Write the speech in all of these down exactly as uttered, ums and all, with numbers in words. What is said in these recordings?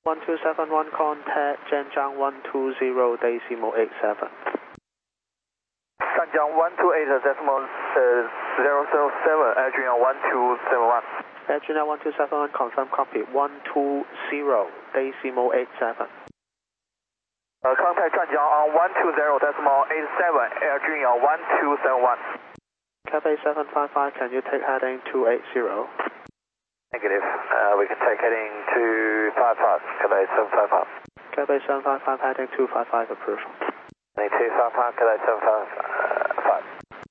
one two seven one contact 湛江one two zero decimal eight seven. 湛江one two eight decimal zero zero seven, Adrian one two seven one. Adrian one two seven one, confirm copy, one two zero decimal eight seven. Uh, contact 湛江 on one two zero decimal eight seven, Adrian one two seven one. Cathay seven five five, can you take heading two eight zero? Negative, uh, we can take heading two five five, Cathay seven five five. Cathay seven five five, heading two five five, approved. Heading two five five, Cathay seven five five.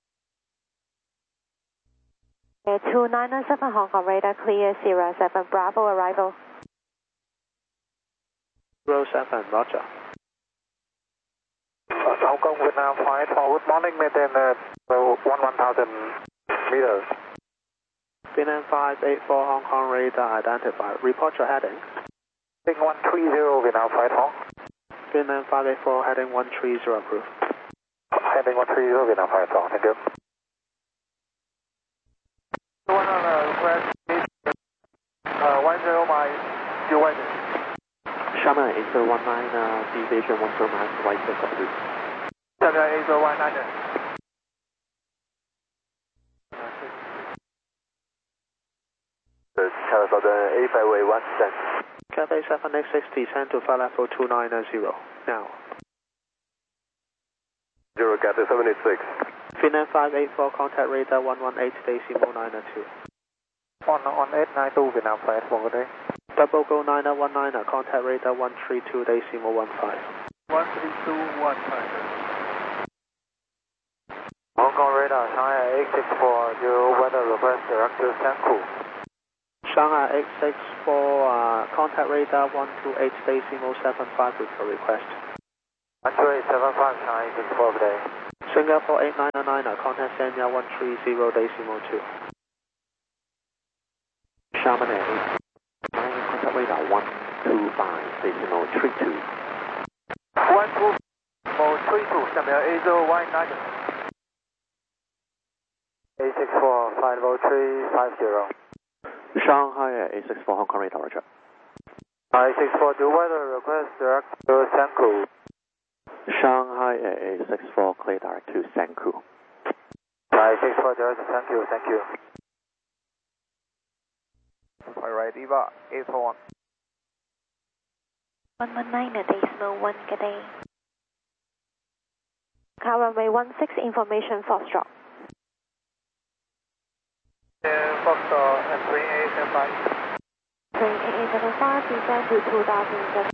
Uh, two nine nine seven Hong Kong radar clear, zero seven Bravo arrival. zero seven, roger. Uh, Hong Kong Vietnam flight forward morning, maintain uh, one one thousand meters. Vietnam five eight four Hong Kong radar identified. Report your heading. Heading one three zero Vietnam flight Hong. Vietnam five eight four, heading one three zero, approved. Heading one three zero Vietnam flight Hong, thank you. One on uh, request is uh, one zero miles due weather. Shanghai eight zero one nine, uh, deviation one zero miles, right six, approved. Shanghai eight zero one nine. Tower Southern eight five one descent. Cathay seven eight six, descend to flight level two nine zero, now. Zero Cathay seven eight six. Vietnam five eight four, contact radar one one eight decimal nine two. On, on eight nine two Vietnam flight for good day. Double go nine one nine, contact radar one three two decimal one five. one three two one five. Hong Kong radar, Shanghai eight six four, your weather request direct to Sanku. Shanghai eight six four, uh, contact radar one two eight decimal seven five with your request. one two eight seven five, Shanghai eight six four good day. Singapore eight nine nine, contact Sanya one three zero decimal two. Chamonix eight nine, contact radar one two five decimal three two. one two three two, 下面 eight zero one nine. eight six four five zero three five zero. Shanghai eight six four, Hong Kong radar, roger. eight six four, do weather request direct to Sanku. Shanghai eight six four, clear direct to Sanku. eight six four, direct to Sanku, thank you. Alright, Eva, eight four one. one one nine decimal one, good day. Car runway one six, information Foxtrot. Foxtrot and three eight seven five. three eight seven five, descend to two thousand seven.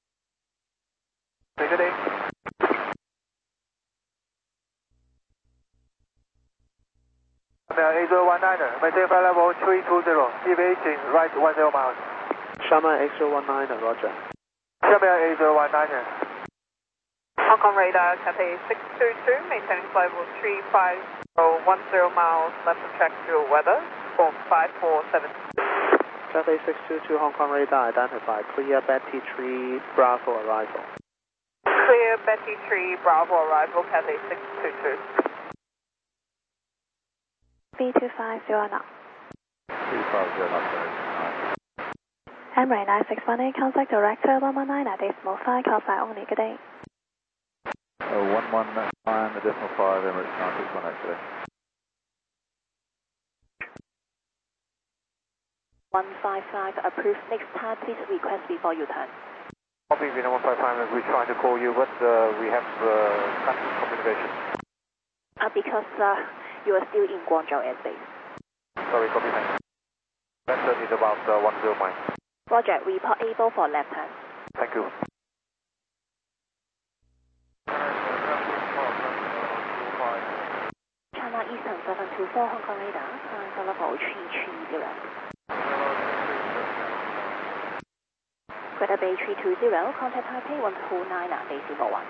Good day. eight zero one nine, maintain flight level three two zero, deviation right one zero miles. Shanghai eight zero one nine, roger. Shanghai eight zero one nine. Hong Kong radar, Cathay six two two, maintaining flight level three five zero one zero miles, left of track zero weather, form five four seven. Cathay six two two, Hong Kong radar identified. Clear Betty three Bravo arrival. Clear Betty three Bravo arrival, Cathay six two two. B two five zero now. three five zero now. Emirates nine six one eight, contact director one one nine decimal five, call sign only, good day. Uh, one one nine decimal five, Emirates nine six one eight today. one five five, approved. Next time, please request before you turn. Copy, Vietnam one five five, we're trying to call you, but uh, we have uh, communication. Uh, because uh, you are still in Guangzhou airspace. Sorry, copy, man. Vector is about uh, one zero miles. Roger, report able for left hand. Thank you. China Eastern seven two four, Hong Kong radar, sign for level three three zero. Greater Bay three two zero, contact Taipei one two nine decimal one.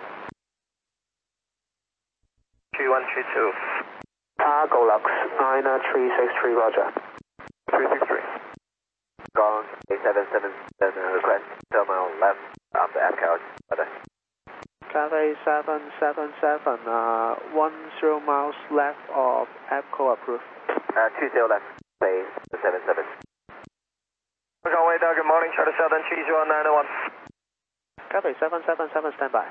three one three two. Cargo Lux nine three six three, roger. three six three. Gone eight seven seven, then uh, request terminal left after F count. Cathay seven seven seven, uh, one zero miles left of Epco approved. Uh, two zero left, base seven seven. Runway radar, good morning, Charlie Southern three zero nine one. Cathay seven seven seven, stand by.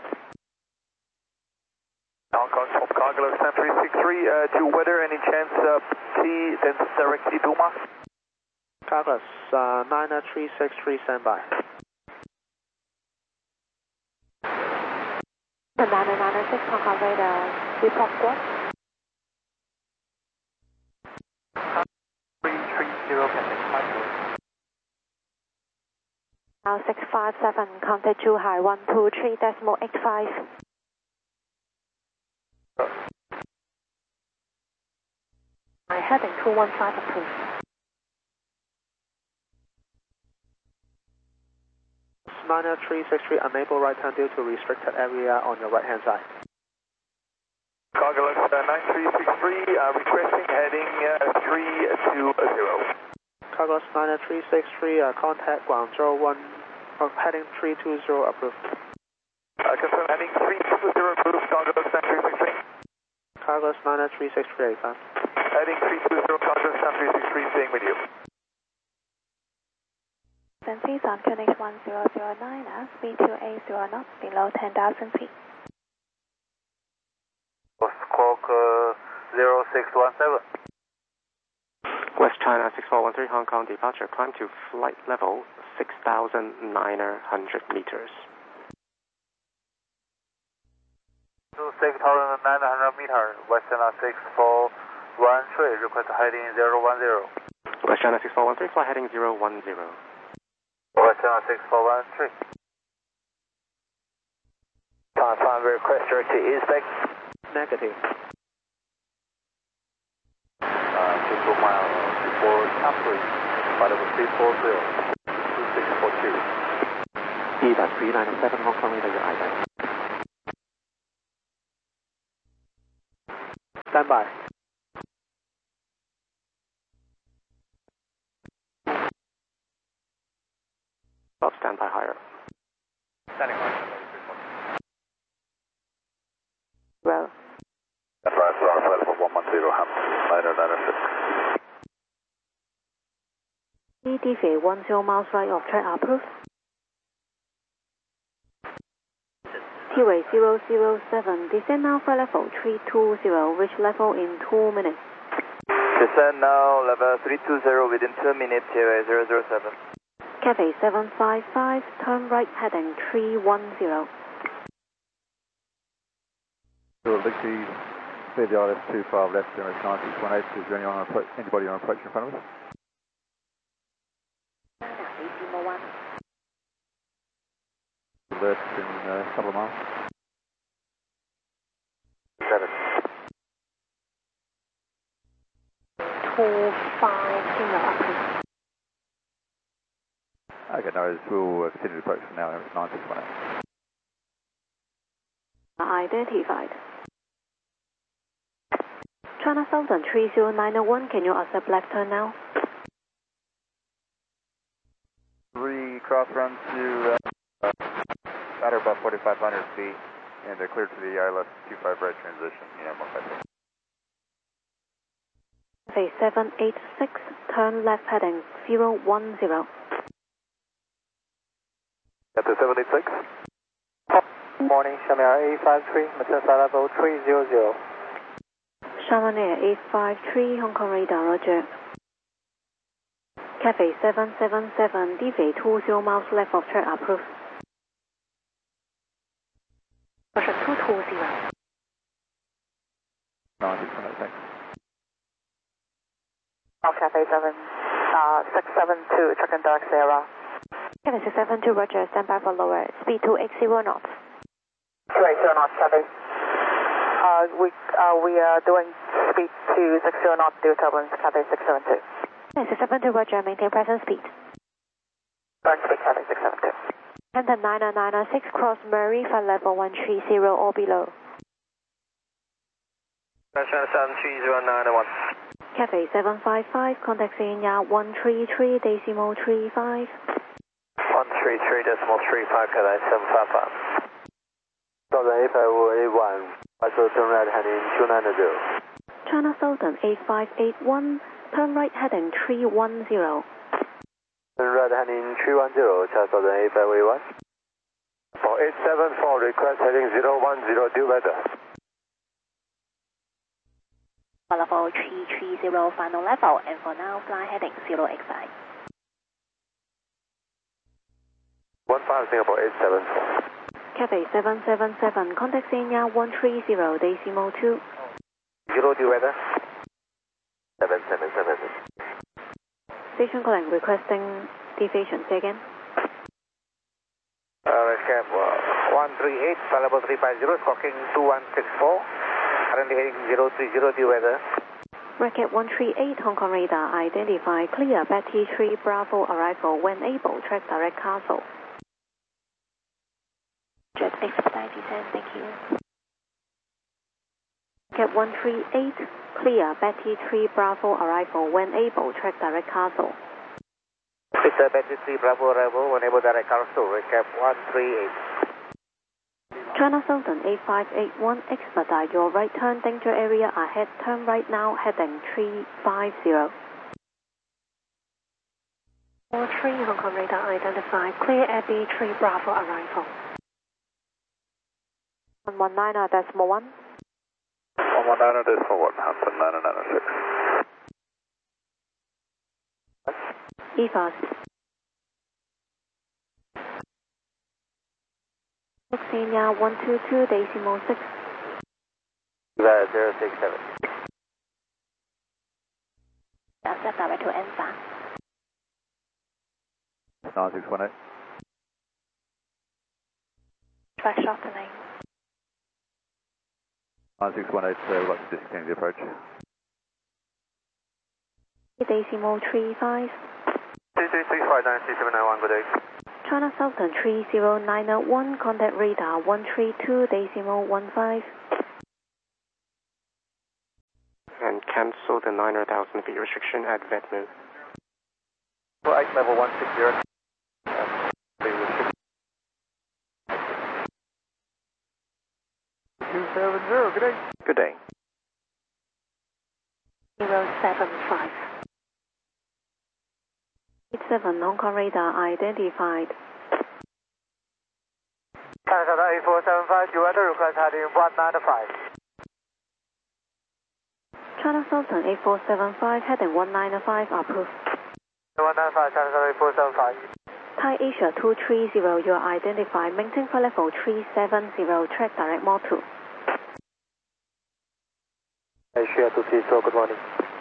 Hong Kong, Cargo ten three six three, uh, to weather, any chance uh, T, then directly Duma? Cargo uh, nine three six three, stand by. nine nine six Hong Kong radar, report squad. three three zero, Cathay five zero. Now six five seven, contact two high one two three decimal eight five. I heading two one five approved. nine three six three, enable right turn due to restricted area on your right hand side. Cargo uh, nine three six three, uh, requesting heading uh, three two zero. Cargo nine three six three, uh, contact Guangzhou one, uh, heading three two zero approved. Uh, confirm heading three two zero approved, Cargo nine three six three. Cargo nine three six three, eight five. Heading three two zero, Cargo nine three six three, staying with you. Frequencies on Q N H one zero zero nine at speed two eight zero knots below ten thousand feet. Squawk uh, zero six one seven. West China six four one three, Hong Kong departure, climb to flight level six thousand nine hundred meters. To six thousand nine hundred meters, West China six four one three, request heading zero one zero. West China six four one three, fly heading zero one zero. West China six four one three. Time five, request direct to inspect. Negative. Uh, two two miles before Capri, by the three four zero, two six four two. E three nine seven, Hong Kong radar, your I D. Stand by. Stop standby higher. Standing by. Row. Advance ground flight for one one zero, Ham, niner niner six. E D V one zero miles right of track approved. T-way zero zero seven, descend now flight level three two zero, reach level in two minutes. Descend now, level three two zero within two minutes, T-way zero zero seven. Cathay seven five five, turn right heading three one zero. Dixie, clear the I L S two five left, General nine six one eight. Is there anyone on approach, anybody on approach in front of us? Alert in uh, a couple of miles. Seven. two five zero approved. Okay, no, we'll uh, continue to approach from now. It's nine six one eight. Identified. China Southern three zero nine one, can you accept left turn now? Three cross run to uh, at or about forty-five hundred feet, and they're clear to the I L S two five right transition. Yeah, one five six. Cathay seven eight six, turn left heading zero one zero. Cathay seven eight six. Morning, Shamir eight five three, maintain flight level three zero zero. Sharman Air eight five three, Hong Kong radar, roger. Cathay seven seven seven, D V two zero miles left of track approved. Russia two two zero. nine six one eight, thanks. Cathay seven, uh, six seven two, check in direct Sierra. Cathay six seven two, roger, stand by for lower, speed two eight zero knots. two eight zero knots, Cathay. Uh, we, uh, we are doing speed two six zero knots due turbulence, Cathay six seven two. Cathay six seven two, roger, maintain present speed. Current speed, Cathay six seven two. Canton nine nine six, cross Murray, flight level one three zero or below. China Southern three zero nine one. Cathay seven five five, contact Xenia one three three, decimal three five. one three three decimal three five, Cathay seven five five. Southern eight five eight one, also turn right heading two nine zero. China Southern eight five eight one, turn right heading three one zero. Turn right Conrad heading three one zero, Charles Southern eight five eight one. For eight seven four, request heading zero one zero, due weather. Level three three zero, final level, and for now, fly heading zero X I. one five Singapore eight seven four. Cathay seven seven seven, contact Senior one three zero, decimal two. Zero, due weather. seven seven seven. Station calling, requesting deviation. Say again. Uh, Rescap uh, one three eight, level three five zero, squawking two one six four. Currently heading zero three zero, due weather. Racket one three eight, Hong Kong radar, identify clear, Betty three Bravo arrival, when able, track direct Castle. Jet expedite descent, thank you. Racket one three eight, clear, Betty three Bravo arrival, when able, track direct Castle. Victor Betty three Bravo arrival, when able, direct Castle, recap one three eight. China Southern eight five eight one, expedite your right turn, danger area ahead, turn right now, heading three five zero. four three Hong Kong radar identified, clear Abby three Bravo arrival. one one nine, decimal one. one one nine, decimal one, Hampton nine nine six. E F A S. Senior one two two, decimal six. zero six seven. Accept direct to Ensa. nine six one eight. Track shortening. nine six one eight, uh, we'd like to discontinue the approach. Decimal three five. two three three five nine three seven nine one, good day. China Southern three zero nine one, contact radar one three two, decimal one five. And cancel the nine hundred thousand feet restriction at Vetmu. Flight level one six zero. two seven zero, good day. Good day. zero seven five. eight seven Hong Kong radar identified. Canada eight four seven five, due weather, request heading one nine five. China Southern eight four seven five, heading one nine five, approved. one nine five, Canada eight four seven five. Thai Asia two three zero, you are identified, maintain flight level three seven zero, track direct Mod two. Asia two three zero, good morning.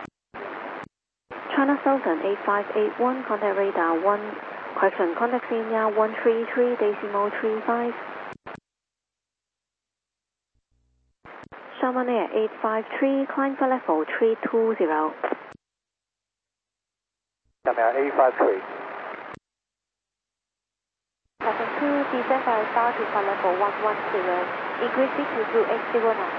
China Southern eight five eight one, contact radar one, correction, contact Senior one three three, decimal three five. Sharman Air eight five three, climb flight level three two zero. Sharman eight five three. seven two, descend verify to flight level one one zero, increase it to two eight zero nine.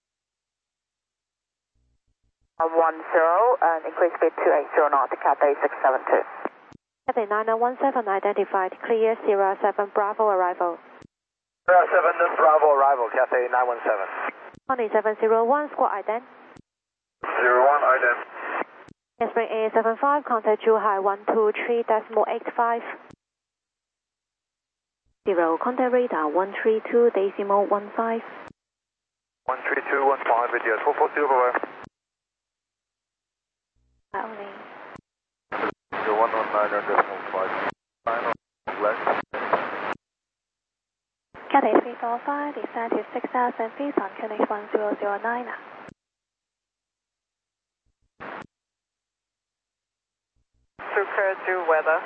one one zero and increase speed two eight zero knot, Cathay six seven two. Cathay nine nine one seven identified, clear Sierra seven Bravo arrival. Sierra seven Bravo arrival, Cathay nine one seven. Honey seven zero one, squad ident. zero one ident. Spring A seven five, contact Zhuhai one two three, decimal eight five. zero, contact radar one three two, decimal one five. one three two one five, video four four zero, over. Only. zero one one nine, decimal five. Final left. Cathay three four five, descend to six thousand feet on K N H one zero zero nine. Sucre due weather.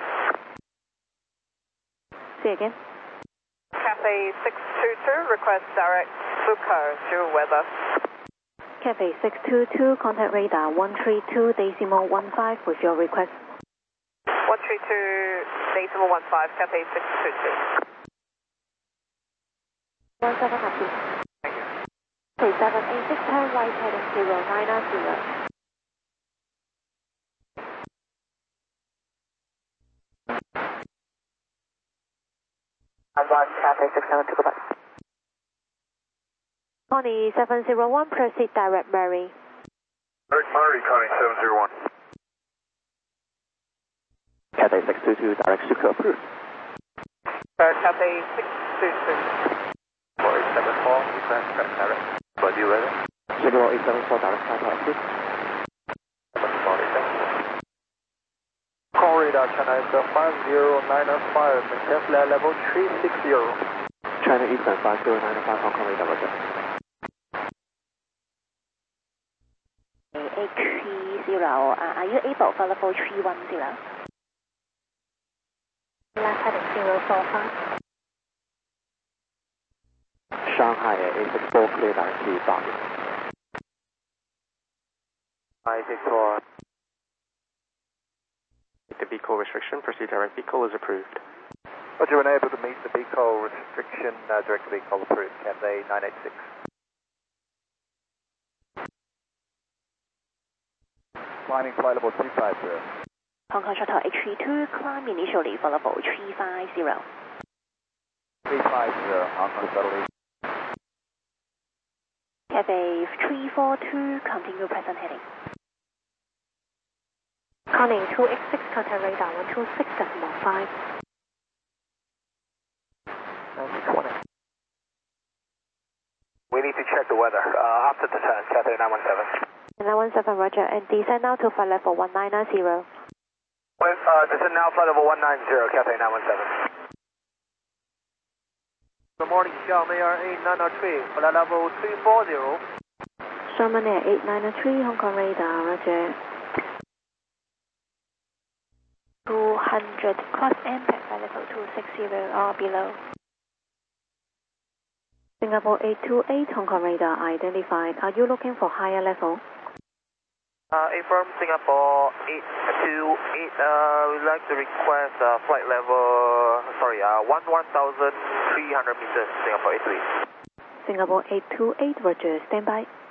Say again. Cathay six two two, request direct Sucre due weather. Cathay six two two, contact radar one three two, decimal one five with your request. one three two, decimal one five, Cathay six two two. one seven approved. Thank you. Cathay seven eight six, turn right heading zero nine nine zero. Advance Cathay six seven two, goodbye. Connie seven zero one, proceed direct Mary. Direct Murray, Connie seven zero one. Cathay six two two, direct Sucre approved. Uh, Cathay six two two. four eight seven four, request track direct. Body weather. Signal eight seven four, direct Tata approved. seven four eight seven four. Call radar China is five zero nine five, maintain flight level three six zero. China Eastern five zero nine five, Hong Kong radar, roger. eight three zero, uh, are you able for level three one zero? Last heading zero four five. Shanghai A six four, clear direct to Bali. I six four. The V call restriction, proceed direct V call is approved. Roger, we're unable to meet the V call restriction, uh, direct V call approved, Cathay nine eight six. Climbing flight level three five zero. Hong Kong Shuttle H three two, climb initially for level three five zero. three five zero, Hong Kong Shuttle. Cathay three four two, continue present heading. Conning two X six, contact radar one two six point five. We need to check the weather. Uh, after the turn, Cathay nine one seven. nine one seven, roger, and descend now to flight level one nine zero. Well, uh, this is now flight level one nine zero, Cathay nine one seven. Good morning, Xiamen Air eight nine three, flight level three four zero. Xiamen Air eight nine three, Hong Kong radar, roger. two hundred, cross impact by level two six zero or below. Singapore eight two eight, Hong Kong radar identified. Are you looking for higher level? Uh, from Singapore eight two eight, uh, we'd like to request uh, flight level, sorry, uh, one one thousand three hundred meters, Singapore eight two eight. Singapore eight two eight, roger, stand by.